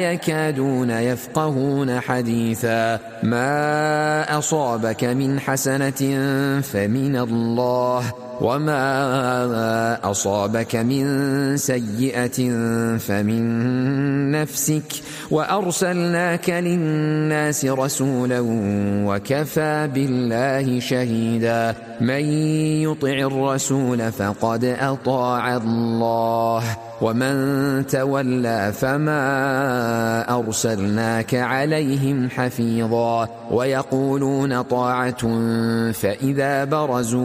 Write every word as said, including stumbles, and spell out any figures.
يكادون يفقهون حديثا ما أصابك من حسنة فمن الله وما أصابك من سيئة فمن نفسك وأرسلناك للناس رسولا وكفى بالله شهيدا من يطع الرسول فقد أطاع الله ومن تولى فما أرسلناك عليهم حفيظا ويقولون طاعة فإذا برزوا